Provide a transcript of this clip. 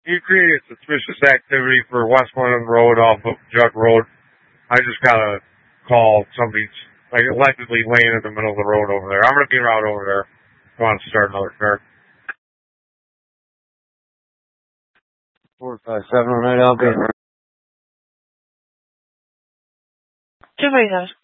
You created suspicious activity for West London Road off of Judd Road. I just got a call. Somebody's like allegedly laying in the middle of the road over there. I'm going to be out over there. If you want to start another car. 457 on that, I'll be. Somebody knows.